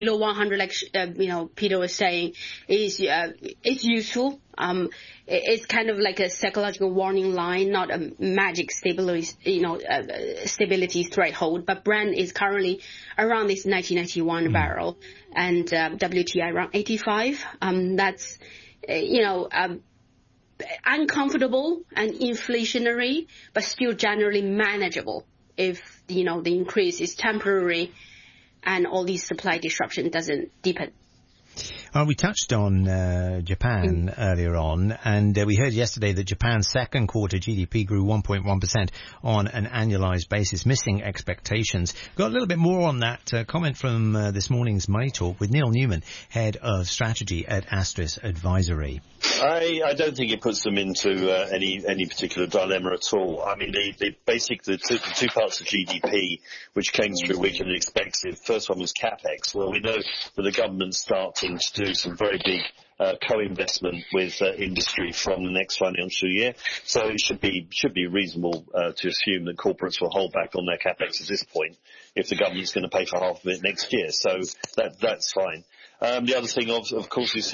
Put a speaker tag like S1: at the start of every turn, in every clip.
S1: below 100, like Peter was saying, is useful. It's kind of like a psychological warning line, not a magic stability threshold. But Brent is currently around this 1991 barrel, and WTI around 85. That's uncomfortable and inflationary, but still generally manageable if the increase is temporary and all these supply disruption doesn't deepen.
S2: Well, we touched on Japan earlier on, and we heard yesterday that Japan's second quarter GDP grew 1.1% on an annualized basis, missing expectations. Got a little bit more on that comment from this morning's Money Talk with Neil Newman, Head of Strategy at Astris Advisory.
S3: I don't think it puts them into any particular dilemma at all. I mean, the two parts of GDP which came through weaker than expected. First one was CapEx. Well, we know that the government's starting to do some very big co-investment with industry from the next financial year. So it should be reasonable to assume that corporates will hold back on their CapEx at this point if the government's going to pay for half of it next year. So that's fine. The other thing, of course, is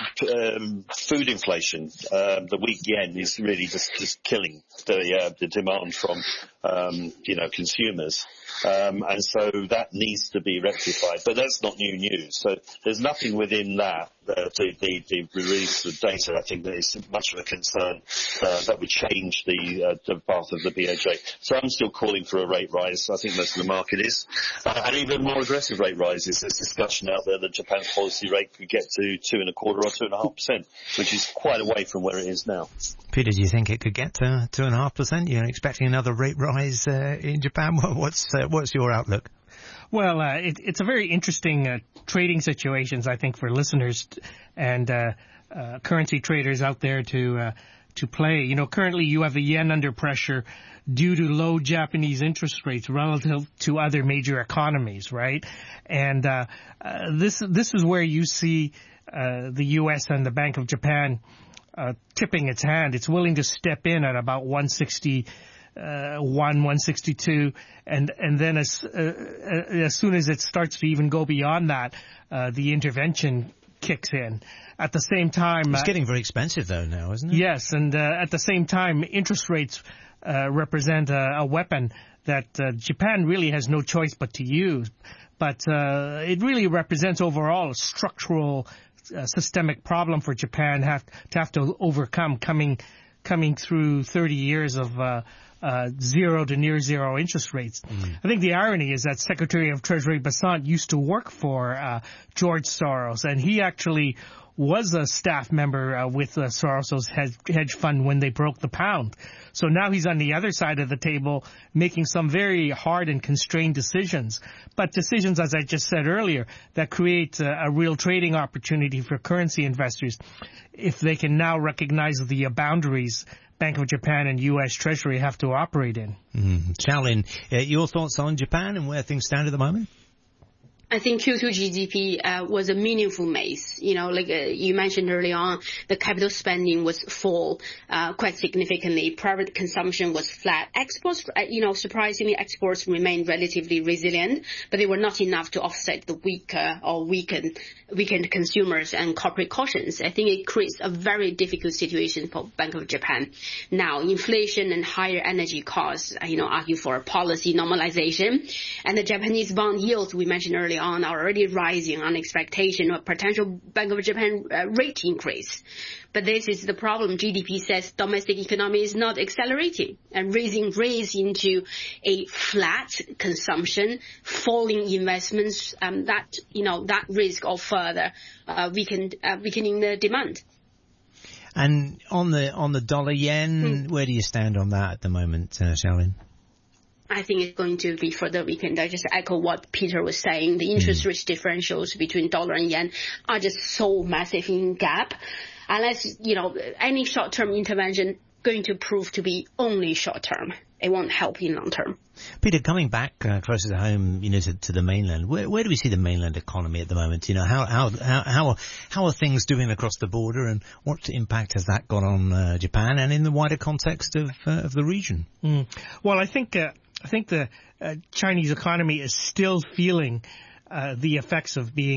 S3: food inflation. The weak yen is really just killing the demand from consumers, and so that needs to be rectified. But that's not new news. So there's nothing within that. The release of data, I think, that is much of a concern that would change the path of the BOJ. So I'm still calling for a rate rise. I think most of the market is, and even more aggressive rate rises. There's discussion out there that Japan's policy rate could get to 2.25% or 2.5%, which is quite away from where it is now.
S2: Peter, do you think it could get to 2.5%? You're expecting another rate rise in Japan? What's your outlook?
S4: Well, it's a very interesting trading situations, I think, for listeners and currency traders out there to play. Currently you have the yen under pressure due to low Japanese interest rates relative to other major economies, right? And this is where you see the U.S. and the Bank of Japan tipping its hand. It's willing to step in at about 161, 162, and then as soon as it starts to even go beyond that, the intervention kicks in. At the same time,
S2: it's getting very expensive though now, isn't it?
S4: Yes, and at the same time, interest rates represent a weapon that Japan really has no choice but to use. But it really represents overall a structural systemic problem for Japan to have to overcome coming through 30 years of zero to near zero interest rates. I think the irony is that Secretary of Treasury Besant used to work for George Soros, and he actually was a staff member with Soros' hedge fund when they broke the pound. So now he's on the other side of the table making some very hard and constrained decisions. But decisions, as I just said earlier, that create a real trading opportunity for currency investors if they can now recognize the boundaries Bank of Japan and U.S. Treasury have to operate in.
S2: Xiaolin, your thoughts on Japan and where things stand at the moment?
S1: I think Q2 GDP was a meaningful miss. You mentioned earlier on, the capital spending was full quite significantly. Private consumption was flat. Exports, surprisingly, exports remained relatively resilient, but they were not enough to offset the weaker or weakened consumers and corporate cautions. I think it creates a very difficult situation for Bank of Japan. Now, inflation and higher energy costs, argue for a policy normalization, and the Japanese bond yields we mentioned earlier on are already rising on expectation of potential Bank of Japan rate increase. But this is the problem. GDP says domestic economy is not accelerating, and raising rates into a flat consumption, falling investments, that risk of further weakening the demand.
S2: And on the dollar yen, where do you stand on that at the moment, Xiaolin?
S1: I think it's going to be further weakened. I just echo what Peter was saying. The interest rate differentials between dollar and yen are just so massive in gap. Unless, any short-term intervention going to prove to be only short-term. It won't help in long term.
S2: Peter, coming back closer to home, to the mainland, where do we see the mainland economy at the moment? How are things doing across the border, and what impact has that got on Japan and in the wider context of the region?
S4: Well, I think the Chinese economy is still feeling the effects of being